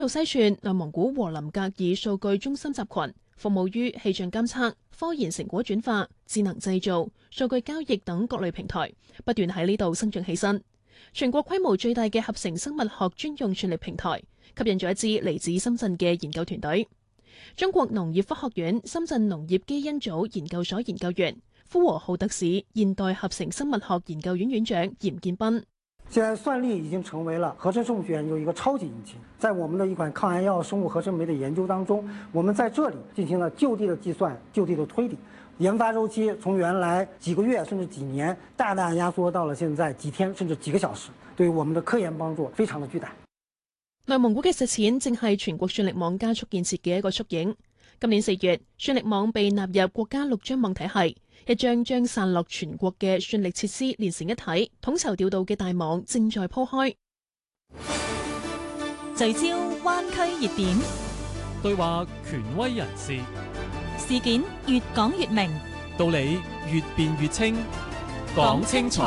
到西串內蒙古和林格爾數據中心集群，服務於氣象監測、科研成果轉化、智能製造、數據交易等各類平台，不斷喺呢度生長起身。全國規模最大嘅合成生物學專用算力平台，吸引咗一支嚟自深圳嘅研究團隊。中國農業科學院深圳農業基因組研究所研究員、呼和浩特市現代合成生物學研究院院長嚴建斌。 現在算力已經成為了合成生物學研究一個超級引擎，在我們的一款抗癌藥生物合成酶的研究當中，我們在這裡進行了就地的計算、就地的推理，研發周期從原來幾個月甚至幾年，大大壓縮到了現在幾天甚至幾個小時，對我們的科研幫助非常的巨大。 內蒙古嘅實踐正係全國算力網加速建設嘅一個縮影。今年4月，算力網被納入國家6張網體系，一張將散落全國嘅算力設施連成一體、統籌調度嘅大網正在鋪開。 聚焦灣區熱點， 對話權威人士， 事件越講越明， 道理越辯越清，講清楚。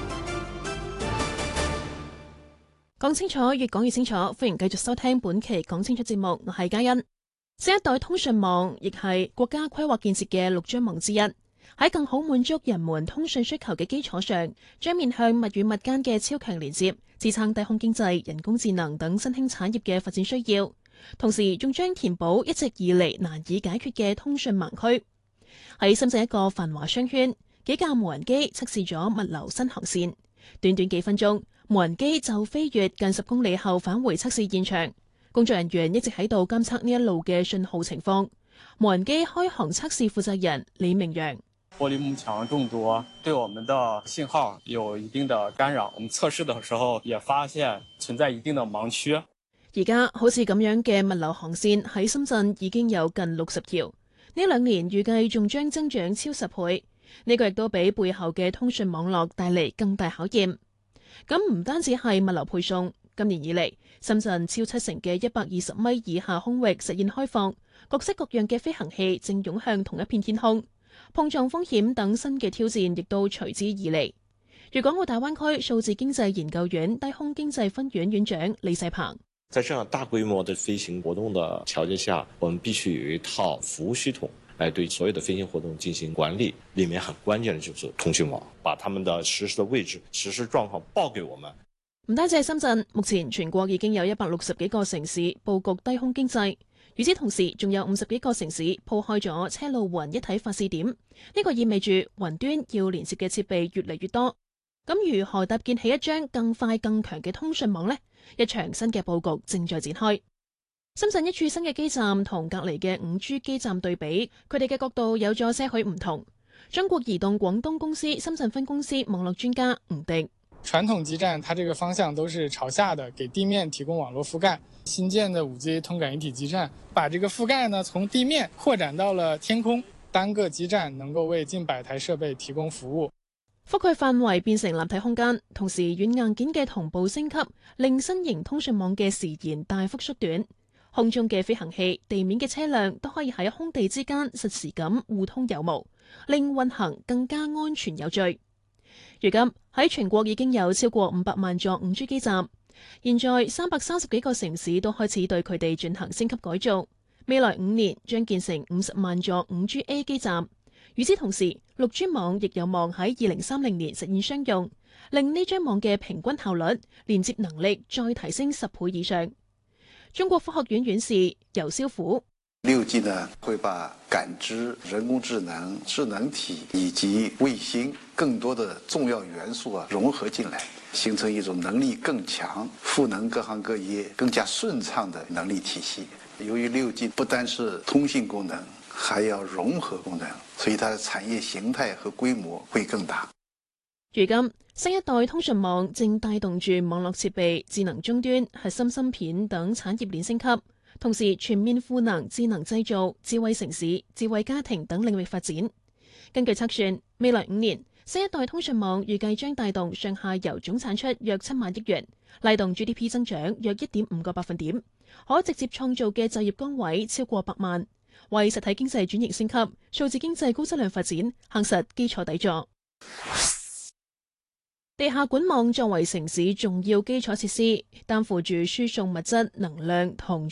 講清楚，越講越清楚。歡迎繼續收聽本期講清楚節目，我係嘉欣。新一代通訊網亦係國家規劃建設嘅6張網之一，喺更好滿足人們通訊需求嘅基礎上，將面向物與物間嘅超強連接，支撐低空經濟、人工智能等新興產業嘅發展需要，同時仲將填補一直以嚟難以解決嘅通訊盲區。喺深圳一個繁華商圈，幾架無人機測試咗物流新航線，短短幾分鐘，無人機就飛越近10公里後返回測試現場。工作人員一直喺度監測呢一路嘅信號情況。無人機開航測試負責人李明陽： 玻璃幕牆眾多，對我們的信號有一定的干擾。我們測試的時候也發現存在一定的盲區。 而家好似咁樣嘅物流航線喺深圳已經有近60條，呢2年預計仲將增長超10倍。呢個亦都俾背後嘅通訊網絡帶嚟更大考驗。咁唔單止係物流配送，今年以嚟，深圳超70%嘅120米以下空域實現開放，各式各樣嘅飛行器正湧向同一片天空，碰撞風險等新嘅挑戰亦都隨之而嚟。粵港澳大灣區數字經濟研究院低空經濟分院院長李世鵬： 在這樣大規模的飛行活動的條件下，我們必須有一套服務系統來對所有的飛行活動進行管理，裏面很關鍵的就是通訊網，把他們的實時的位置、實時狀況報給我們。 唔單止係深圳，目前全國已經有160幾個城市佈局低空經濟。與此同時，仲有50幾個城市鋪開咗車路雲一體發試點。呢個意味住雲端要連接嘅設備越嚟越多。咁如何搭建起一張更快更強嘅通訊網呢？一場新嘅佈局正在展開。深圳一處新嘅基站同隔離嘅5G 基站對比，佢哋嘅角度有咗些許唔同。中國移動廣東公司深圳分公司網絡專家吳迪： 傳統基站它這個方向都是朝下的，給地面提供網絡覆蓋。新建的5G 通感一體基站把這個覆蓋呢從地面擴展到了天空，單個基站能夠為近100台設備提供服務， 覆蓋範圍變成立體空間，同時軟硬件嘅同步升級，令新型通訊網嘅時延大幅縮短。空中嘅飛行器、地面嘅車輛都可以喺空地之間實時咁互通有無，令運行更加安全有序。如今喺全國已經有超過500萬座5G 基站，現在330幾個城市都開始對佢哋進行升級改造。未來5年將建成50萬座5GA 基站。與此同時，6G 網亦有望喺2030年實現商用，令呢張網嘅平均效率、連接能力再提升10倍以上。中國科學院院士游霄虎 ：6G 呢會把感知、人工智能、智能體以及衛星更多的重要元素融合進來，形成一種能力更強、賦能各行各業更加順暢的能力體系。由於6G 不單是通信功能，還要融合功能，所以它的產業形態和規模會更大。 如今，新一代通訊網正帶動住網絡設備、智能終端、核心芯片等產業鏈升級，同時全面賦能智能製造、智慧城市、智慧家庭等領域發展。根據測算，未來5年，新一代通訊網預計將帶動上下游總產出約7萬億元，拉動 GDP 增長約1.5個百分點，可直接創造嘅就業崗位超過100萬，為實體經濟轉型升級、數字經濟高質量發展夯實基礎底座。地下管網作為城市重要基礎設施，擔負住輸送物質、能量同